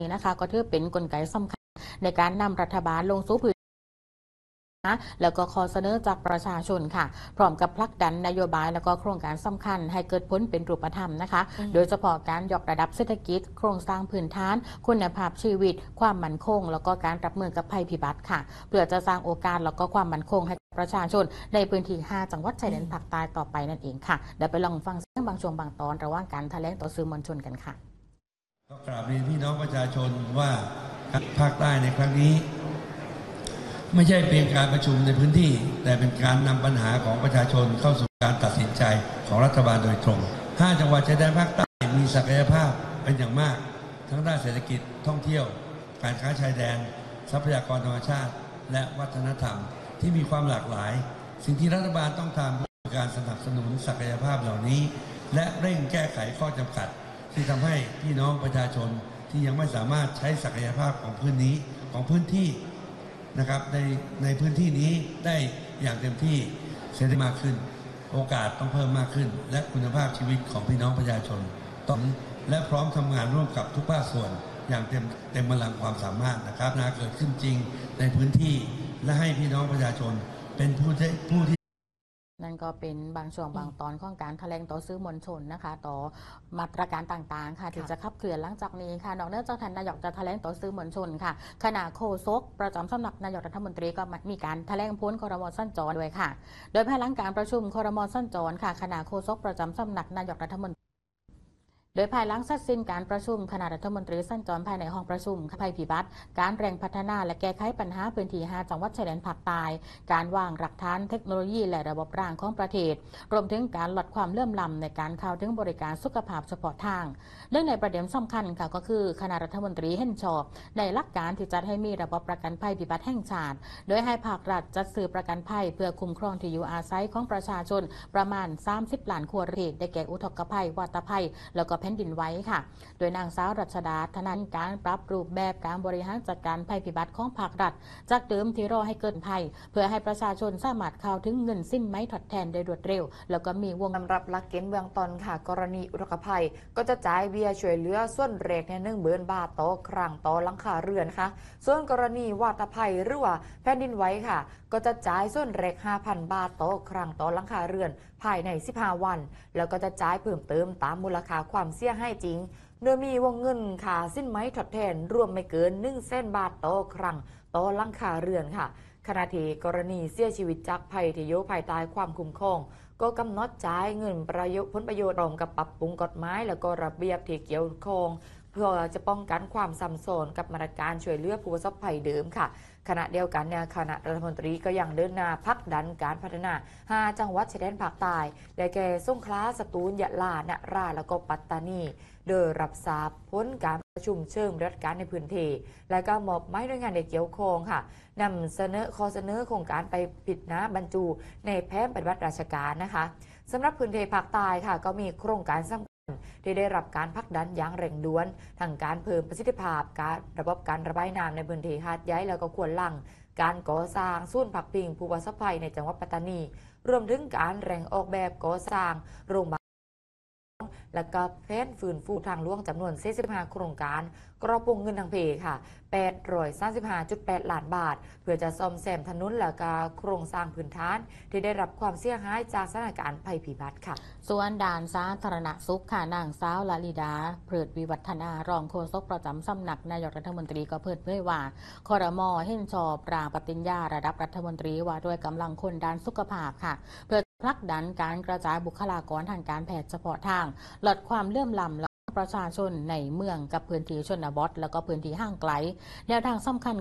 นะคะก็ถือเป็นกลไกสำคัญในการนำรัฐบาลลงสู่พื้นแล้วก็ขอเสนอจากประชาชนค่ะพร้อมกับผลักดันนโยบายแล้วก็โครงการสำคัญให้เกิดผลเป็นรูปธรรมนะคะโดยเฉพาะการยกระดับเศรษฐกิจโครงสร้างพื้นฐานคุณภาพชีวิตความมั่นคงแล้วก็การรับมือกับภัยพิบัติค่ะเพื่อจะสร้างโอกาสแล้วก็ความมั่นคงให้ประชาชนในพื้นที่5จังหวัดชายแดนภาคใต้ต่อไปนั่นเองค่ะเดี๋ยวไปลองฟังเสียงบางช่วงบางตอนระหว่างการแถลงต่อสื่อมวลชนกันค่ะก็กราบเรียนพี่น้องประชาชนว่าภาคใต้ในครั้งนี้ไม่ใช่เพียงการประชุมในพื้นที่แต่เป็นการนำปัญหาของประชาชนเข้าสู่การตัดสินใจของรัฐบาลโดยตรง5จังหวัดชายแดนภาคใต้มีศักยภาพเป็นอย่างมากทั้งด้านเศรษฐกิจท่องเที่ยวการค้าชายแดนทรัพยากรธรรมชาติและวัฒนธรรมที่มีความหลากหลายสิ่งที่รัฐบาลต้องทำคือการสนับสนุนศักยภาพเหล่านี้และเร่งแก้ไขข้อจำกัดที่ทำให้พี่น้องประชาชนที่ยังไม่สามารถใช้ศักยภาพของพื้นที่นะครับในพื้นที่นี้ได้อย่างเต็มที่เสร็จมากขึ้นโอกาสต้องเพิ่มมากขึ้นและคุณภาพชีวิตของพี่น้องประชาชนต้องและพร้อมทำงานร่วมกับทุกภาคส่วนอย่างเต็มกำลังความสามารถนะครับเกิดขึ้นจริงในพื้นที่และให้พี่น้องประชาชนเป็นผู้ที่นั่นก็เป็นบางช่วงบางตอนของการแถลงต่อสื่อมวลชนนะคะต่อมาตรการต่างๆค่ะที่จะขับเคลื่อนหลังจากนี้ค่ะนอกเหนือจากท่านนายกจะแถลงต่อสื่อมวลชนค่ะคณะโฆษกประจำสำนักนายกรัฐมนตรีก็มีการแถลงพ้นครม.สั้นจรด้วยค่ะโดยภายหลังการประชุมครม.สั้นจรค่ะคณะโฆษกประจำสำนักนายกรัฐมนตรีโดยภายหลังเสร็จสิ้นการประชุมคณะรัฐมนตรีสัญจรภายในห้องประชุมภัยพิบัติการแรงพัฒนาและแก้ไขปัญหาพื้นที่5จังหวัดชายแดนภาคใต้การวางหลักฐานเทคโนโลยีและระบบรางของประเทศรวมถึงการลดความเหลื่อมล้ำในการเข้าถึงบริการสุขภาพเฉพาะทางเรื่องในประเด็นสำคัญค่ะก็คือคณะรัฐมนตรีเห็นชอบในหลักการที่จะให้มีระบบประกันภัยพิบัติแห่งชาติโดยให้ภาครัฐจัดซื้อประกันภัยเพื่อคุ้มครองที่อยู่อาศัยของประชาชนประมาณ30ล้านครัวเรือนได้แก่อุทกภัยวาตภัยแล้วก็แผ่นดินไหวค่ะโดยนางสาวรัชดาธนันการปรับรูปแบบการบริหารจัดการภัยพิบัติของภาครัฐจากเดิมที่รอให้เกิดภัยเพื่อให้ประชาชนสามารถเข้าถึงเงินสิ้นไม้ทดแทนได้รวดเร็วแล้วก็มีวงสำหรับหลักเกณฑ์เบื้องต้นค่ะกรณีอุทกภัยก็จะจ่ายเบี้ยช่วยเหลือส่วนแรกใน10,000 บาทต่อครั้งต่อหลังคาเรือนค่ะส่วนกรณีวาตภัยหรือว่าแผ่นดินไหวค่ะก็จะจ่ายส่วนแรก 5,000 บาทต่อครั้งต่อหลังคาเรือนภายใน15 วันแล้วก็จะจ่ายเพิ่มเติมตามมูลค่าความเสียหายจริงโดยมีวงเงินค่าสิ้นไม้ทดแทนรวมไม่เกิน100,000 บาทต่อครั้งต่อหลังคาเรือนค่ะขณะที่กรณีเสียชีวิตจากภัยที่อยู่ภายใต้ความคุ้มครองก็กำหนดจ่ายเงินผลประโยชน์รวมกับปรับปรุงกฎหมายแล้วก็ระเบียบที่เกี่ยวข้องเพื่อจะป้องกันความซ้ำซ้อนกับมาตรการช่วยเหลือผู้ประสบภัยเดิมค่ะขณะเดียวกันเนี่ยคณะรัฐมนตรีก็ยังเดินหน้าผลักดันการพัฒนา5จังหวัดชายแดนภาคใต้ได้แก่สงขลาสตูลยะลานราแล้วก็ปัตตานีโดยรับทราบผลการประชุมเชิงปฏิบัติการในพื้นที่และก็มอบหมายหน่วยงานที่เกี่ยวข้องค่ะนำข้อเสนอโครงการไปพิจารณาบรรจุในแผนปฏิบัติราชการนะคะสำหรับพื้นที่ภาคใต้ค่ะก็มีโครงการสำคัญที่ได้รับการผลักดันอย่างเร่งด่วนทั้งการเพิ่มประสิทธิภาพการระบบการระบายน้ำในพื้นที่หาดใหญ่แล้วก็ควนลังการก่อสร้างศูนย์พักพิงผู้ประสบภัยในจังหวัดปัตตานีรวมถึงการแรงออกแบบก่อสร้างโรงพยาบาลและก็แผนฟื้นฟูทางหลวงจำนวน45โครงการกระปุกเงินทางเพค่ะ835.8 ล้านบาทเพื่อจะซ่อมแซมถนนและก็โครงสร้างพื้นฐานที่ได้รับความเสียหายจากสถานการณ์ภัยพิบัติค่ะส่วนด่านสาธารณสุขค่ะนางสาวลลิดาเพิดวิวัฒนารองโฆษกประจำสำนักนายกรัฐมนตรีก็เปิดเผยว่าครม.เห็นชอบร่างปฏิญญาระดับรัฐมนตรีว่าด้วยกำลังคนด้านสุขภาพค่ะเพื่อผลักดันการกระจายบุคลากรทางการแพทย์เฉพาะทางลดความเหลื่อมล้ำประชาชนในเมืองกับพื้นที่ชนบทแล้วก็พื้นที่ห่างไกลแนวทางสำคัญ